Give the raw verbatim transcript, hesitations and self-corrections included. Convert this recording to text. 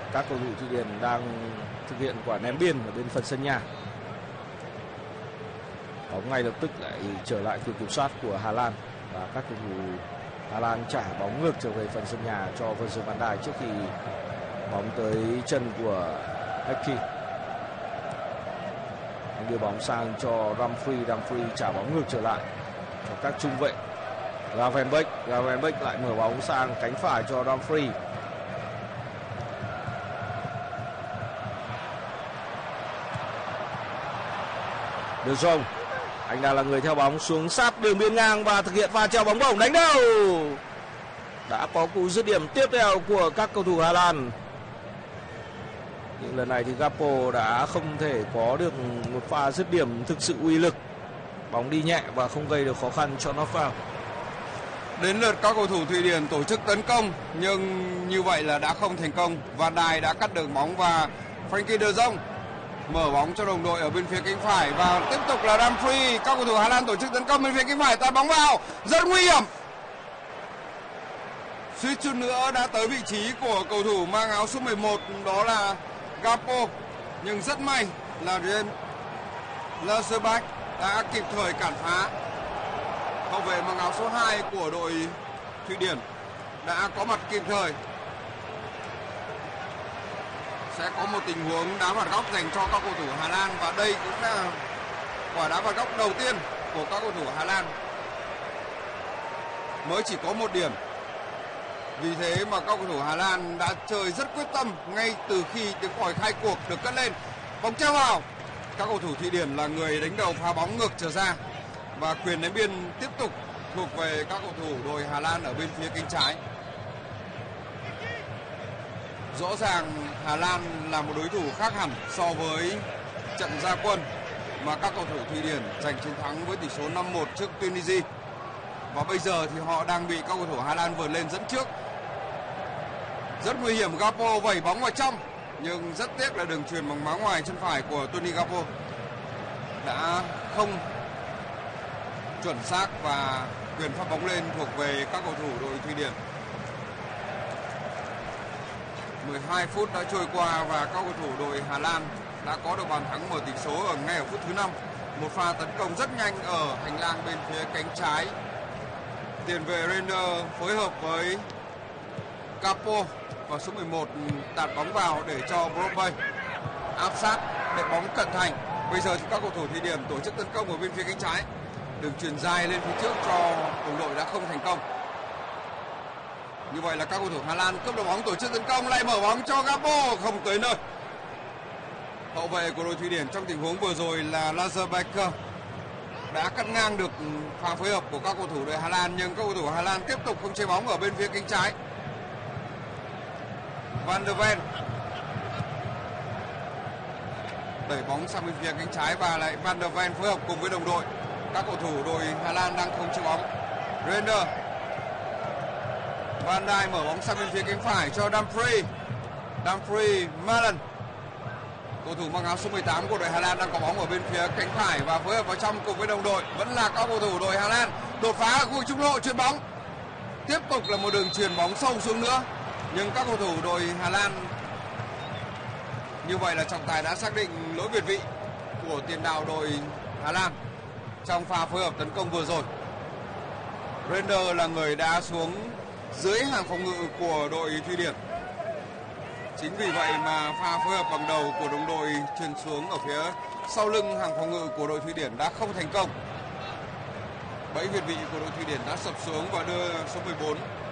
các cầu thủ Thụy Điển đang thực hiện quả ném biên ở bên phần sân nhà. Bóng ngay lập tức lại trở lại quyền kiểm soát của Hà Lan và các cầu thủ Hà Lan trả bóng ngược trở về phần sân nhà cho Virgil van Dijk trước khi bóng tới chân của Eki. Anh đưa bóng sang cho Dumfries, Dumfries trả bóng ngược trở lại cho các trung vệ. Gravenberch, Gravenberch lại mở bóng sang cánh phải cho Dumfries. De Jong, anh đang là người theo bóng xuống sát đường biên ngang và thực hiện pha treo bóng bổng đánh đầu. Đã có cú dứt điểm tiếp theo của các cầu thủ Hà Lan. Nhưng lần này thì Gakpo đã không thể có được một pha dứt điểm thực sự uy lực. Bóng đi nhẹ và không gây được khó khăn cho nó vào. Đến lượt các cầu thủ Thụy Điển tổ chức tấn công, nhưng như vậy là đã không thành công. Van Dijk đã cắt được bóng và Frenkie de Jong mở bóng cho đồng đội ở bên phía cánh phải và tiếp tục là Dumfries. Các cầu thủ Hà Lan tổ chức tấn công bên phía cánh phải, tạt bóng vào rất nguy hiểm. Suýt chút nữa đã tới vị trí của cầu thủ mang áo số mười một, đó là Gakpo, nhưng rất may là James Lasserbach đã kịp thời cản phá. Hậu vệ mang áo số hai của đội Thụy Điển đã có mặt kịp thời. Sẽ có một tình huống đá phạt góc dành cho các cầu thủ Hà Lan và đây cũng là quả đá phạt góc đầu tiên của các cầu thủ Hà Lan. Mới chỉ có một điểm. Vì thế mà các cầu thủ Hà Lan đã chơi rất quyết tâm ngay từ khi tiếng còi khai cuộc được cất lên. Bóng treo vào. Các cầu thủ Thụy Điển là người đánh đầu phá bóng ngược trở ra và quyền ném biên tiếp tục thuộc về các cầu thủ đội Hà Lan ở bên phía cánh trái. Rõ ràng Hà Lan là một đối thủ khác hẳn so với trận ra quân mà các cầu thủ Thụy Điển giành chiến thắng với tỷ số năm một trước Tunisia. Và bây giờ thì họ đang bị các cầu thủ Hà Lan vượt lên dẫn trước. Rất nguy hiểm, Gakpo vẩy bóng vào trong, nhưng rất tiếc là đường chuyền bằng má ngoài chân phải của Tony Gakpo đã không chuẩn xác và quyền phát bóng lên thuộc về các cầu thủ đội Thụy Điển. mười hai phút đã trôi qua và các cầu thủ đội Hà Lan đã có được bàn thắng mở tỷ số ở ngay ở phút thứ năm. Một pha tấn công rất nhanh ở hành lang bên phía cánh trái. Tiền vệ Renner phối hợp với Gakpo và số mười một tạt bóng vào để cho Brobbey áp sát để bóng cận thành. Bây giờ thì các cầu thủ Thụy Điển tổ chức tấn công ở bên phía cánh trái. Đường chuyền dài lên phía trước cho đồng đội đã không thành công. Như vậy là các cầu thủ Hà Lan cướp được bóng, tổ chức tấn công, lại mở bóng cho Gakpo, không tới nơi. Hậu vệ của đội Thụy Điển trong tình huống vừa rồi là Lasserbach đã cắt ngang được pha phối hợp của các cầu thủ đội Hà Lan, nhưng các cầu thủ Hà Lan tiếp tục không chơi bóng ở bên phía cánh trái. Van der Ven đẩy bóng sang bên phía cánh trái và lại Van der Ven phối hợp cùng với đồng đội. Các cầu thủ đội Hà Lan đang không chơi bóng. Renner, Van Dijk mở bóng sang bên phía cánh phải cho Dumfries. Dumfries, Malen. Cầu thủ mang áo số mười tám của đội Hà Lan đang có bóng ở bên phía cánh phải và phối hợp vào trong cùng với đồng đội. Vẫn là các cầu thủ đội Hà Lan đột phá ở khu vực trung lộ, chuyền bóng. Tiếp tục là một đường chuyền bóng sâu xuống nữa. Nhưng các cầu thủ đội Hà Lan như vậy là trọng tài đã xác định lỗi việt vị của tiền đạo đội Hà Lan trong pha phối hợp tấn công vừa rồi. Renner là người đã xuống dưới hàng phòng ngự của đội Thụy Điển. Chính vì vậy mà pha phối hợp bằng đầu của đồng đội truyền xuống ở phía sau lưng hàng phòng ngự của đội Thụy Điển đã không thành công. Bẫy việt vị của đội Thụy Điển đã sập xuống và đưa số mười bốn